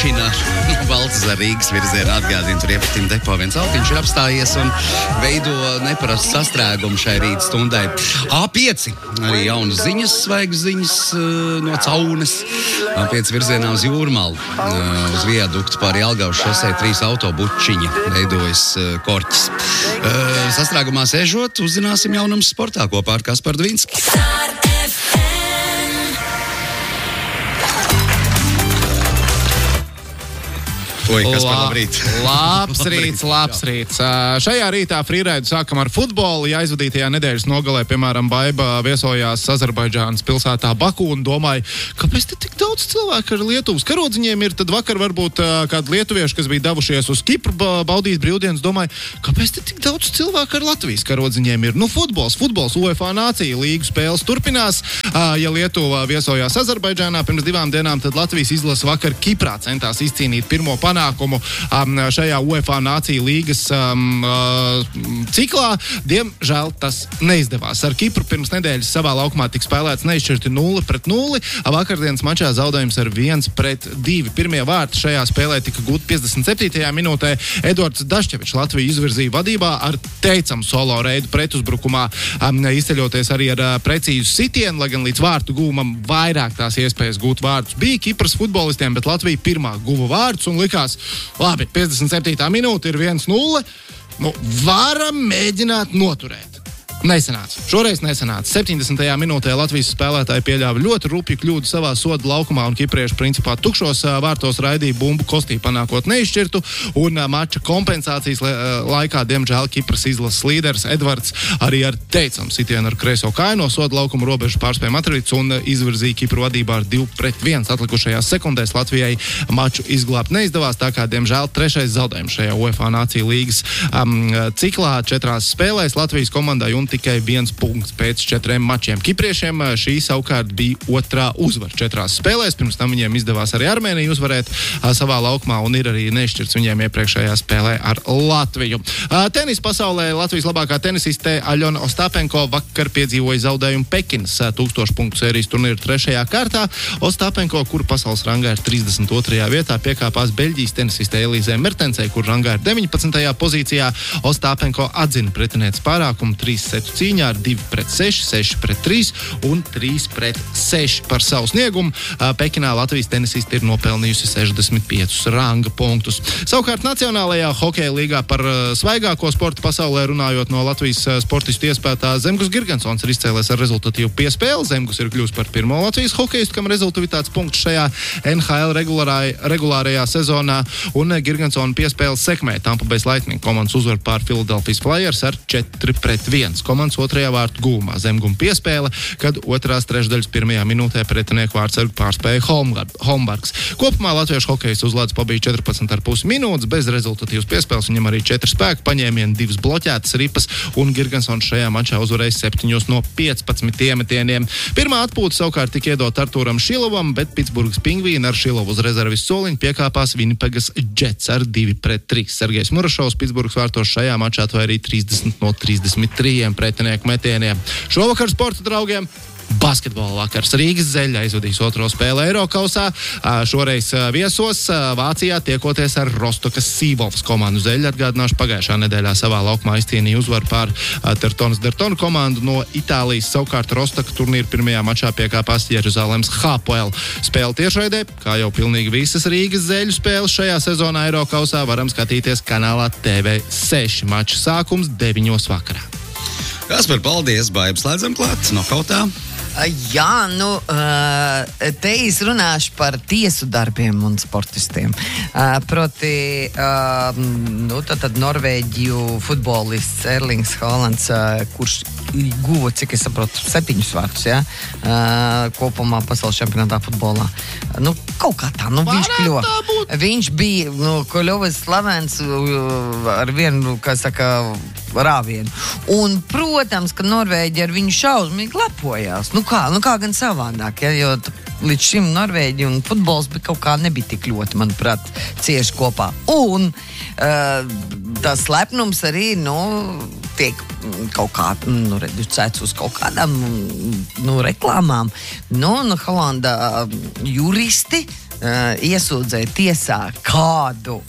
mašīnā valsts ar Rīgas virzienu atgādina, tur iepratīm depo viens autiņš ir apstājies un veido neparastu sastrēgumu šai rīta stundai. A5, arī jaunas ziņas, svaigas ziņas no Caunes. A5 virzienā uz Jūrmalu, uz viaduktu pāri Jelgavas šosei 3 autobučiņi veidojas korķis. Sastrēgumā sēžot, uzzināsim jaunums sportā kopā ar Kasparu Dvinski. Oi, labrīt. Labs rīts. Šajā rītā frīraidu sākam ar futbolu. Ja aizvadītajā nedēļas nogalē, piemēram, Baiba viesojās Azerbaidžānas pilsētā Baku un domāja, kāpēc te tik daudz cilvēku ar Lietuvas karodziņiem ir, tad vakar varbūt kādi lietuvieši, kas bija devušies uz Kipru baudīt brīvdienas, domāja, kāpēc te tik daudz cilvēku ar Latvijas karodziņiem ir. Futbols, UEFA Nāciju līgu spēles turpinās. Ja Lietuva viesojās Azerbaidžānā pirms 2 dienām, tad Latvijas izlase vakar Kiprā centās izcīnīt pirmo panākumu šajā UEFA Nāciju līgas ciklā. Diemžēl tas neizdevās. Ar Kipru pirms nedēļas savā laukumā tika spēlēts neizšķirti 0-0. Vakardienas mačā zaudējums ar 1-2. Pirmie vārti šajā spēlē tika gūti 57. minūtē. Edvards Dašķevičs Latviju izvirzīja vadībā ar teicamu solo reidu pretuzbrukumā, izceļoties arī ar precīzu sitienu, lai gan līdz vārtu gūmam vairāk tās iespējas gūt vārtus bija Kipras futbolistiem, bet Latvija pirmā guva vārtus un likās, labi, 57. minūte ir 1-0, varam mēģināt noturēt. Nesanāca. Šoreiz nesanāca. 70. minūtē Latvijas spēlētāji pieļāva ļoti rupju kļūdu savā soda laukumā un kiprieši principā tukšos vārtos raidīja bumbu kostī, panākot neizšķirtu, un mača kompensācijas laikā, diemžēl, Kipras izlases līderis Edvards arī ar teicamu sitienu ar kreiso kāju no soda laukuma robežu pārspēja Matrīts un izvirzīja Kipru vadībā ar 2-1. Atlikušajās sekundēs Latvijai maču izglābt neizdevās, tā kā, diemžēl, 3. zaudējums šajā UEFA Nāciju līgas ciklā 4 spēlēs Latvijas komandai un tikai 1 punkts pēc 4 mačiem. Kipriešiem šī savukārt bija 2. uzvara 4 spēlēs. Pirms tam viņiem izdevās arī Armēniju uzvarēt savā laukumā un ir arī nešķirts viņiem iepriekšējā spēlē ar Latviju. Tenis pasaulē Latvijas labākā tenisiste Aļona Ostapenko vakar piedzīvoja zaudējumu Pekinas 1000 punktu sērijas turnīra 3. kārtā. Ostapenko, kura pasaules rangā ir 32. vietā, piekāpās Beļģijas tenisistē Elīzē Mertensei, kur rangā ir 19. pozīcijā. Ostapenko atzina pretinieces pārākumu 3 cīņā ar 2-6, 6-3 un 3-6 par savu sniegumu. Pekinā Latvijas tenisiste ir nopelnījusi 65 ranga punktus. Savukārt Nacionālajā hokeja līgā par svaigāko sportu pasaulē runājot no Latvijas sportistu iespētā Zemgus Girgensons ir izcēlēs ar rezultatīvu piespēli. Zemgus ir kļūst par pirmo Latvijas hokeistu, kam rezultatīvitātes punkts šajā NHL regulārajā sezonā, un Girgensona piespēles sekmē Tampa Bay Lightning komandas uzvaru pār Philadelphia Flyers ar 4-1. Komandas 2. vārtu gūmā Zemguma piespēle, kad 2. trešdaļas 1. minūtē pretinieku vārtsargu pārspēja Holmbergs. Kopumā latviešu hokejs uzlādes pabija 14,5 minūtes, bez rezultatīvas piespēles, viņam arī 4 spēku paņēmieni, 2 bloķētas ripas, un Girgensons šajā mačā uzvarēja 7 no 15 iemetieniem. Pirmā atpūta savukārt tika iedot Artūram Šilovam, bet Pitsburgas Pingvīni ar Šilovu uz rezervis soliņu piekāpās Vinnipegas Jets ar 2-3. Sergejs Murašovs Pitsburgas vārtos šajā mačā atvairīja 30 no 33 pretinieku metieniem. Šovakar sporta draugiem basketbola vakars. Rīgas Zeļa aizvadīs 2. spēli Eirokausā. Šoreiz viesos Vācijā tiekoties ar Rostokas Sīvovas komandu. Zeļa, atgādināšu, pagājušā nedēļā savā laukumā izcīnīja uzvaru pār Tertonas Dertonu komandu no Itālijas. Savukārt Rostoka turnīra pirmajā mačā piekāpās Jeruzalemes Hapoel. Spēle tiešraidē, kā jau pilnīgi visas Rīgas Zeļu spēles šajā sezonā Eirokausā, varam skatīties kanālā TV6. Mača sākums 9 vakarā. Kaspar, paldies, Baiba, slēdzam klāt, nokautā. Jā, te es runāšu par tiesu darbiem un sportistiem. Proti, tad Norvēģiju futbolists Erlings Haalands, kurš guva, cik es saprotu, 7 vārtus, ja? Kopumā pasaules čempionātā futbolā. Kaut kā tā, viņš kļuva. Viņš bija, kļuva slavens ar vienu, kā saka, rāvienu. Un, protams, ka Norvēģi ar viņu šausmīgi lepojās. Kā gan savādāk, ja? Jo līdz šim Norvēģi un futbols bija kaut kā nebija tik ļoti, manuprāt, cieši kopā. Un tas lepnums arī, tiek kaut kā, reducēts uz kaut kādām, reklāmām. Holanda juristi iesūdzēja tiesā kādu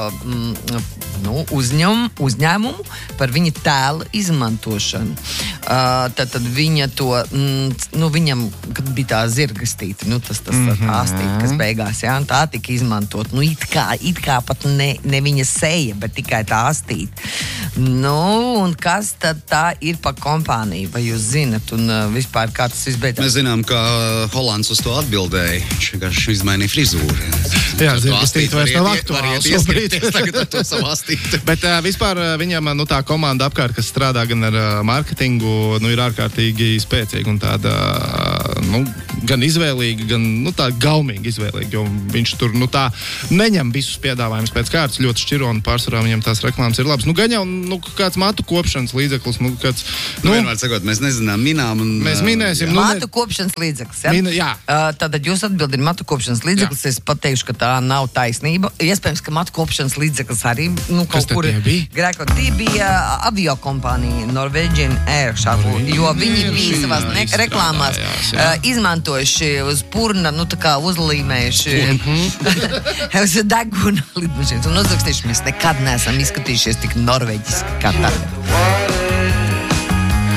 uzņēmumu par viņa tēla izmantošanu. Tad viņa to, viņam, kad bija tā zirgastīte, tas āstīte, kas beigās, un tā tika izmantot. It kā pat ne viņa seja, bet tikai tā āstīte. Un kas tad tā ir pa kompāniju? Vai jūs zinat, un vispār kā tas viss beidzās? Mēs zinām, ka Holands uz to atbildēja. Viņš vienkārši izmainīja frizūru. Jā, zirgastīte vairs nav aktuāla šobrīd. Tagad ar to savu astīti. Bet vispār viņam tā komanda apkārt, kas strādā gan ar marketingu, ir ārkārtīgi spēcīga un tāda, gan izvēlīga, gan tāda gaumīga izvēlīga, jo viņš tur, tā neņem visus piedāvājumus pēc kārtas, ļoti šķiro un pārsvarā viņam tās reklāmas ir labas. Gan jau, kāds matu kopšanas līdzeklis, kāds... vienmēr sakot, mēs nezinām, minām un... Mēs minēsim. Matu kopšanas līdzeklis, ja? Jā. Tātad jūs atbildi ir matu kopšanas līdzeklis, es pateikšu, ka tā nav taisnība. Iespējams, ka matu kopšanas līdzeklis arī, kaut kur... Grēko, tie bija aviokompānija Norwegian Air Shuttle, jo viņi bija savās reklāmās izmantojuši uz purna, tā kā uzlīmējuši uz deguna lidmašīnas un uzrakstījuši, mēs nekad neesam izskatījušies tik norvēģiski kā tagad.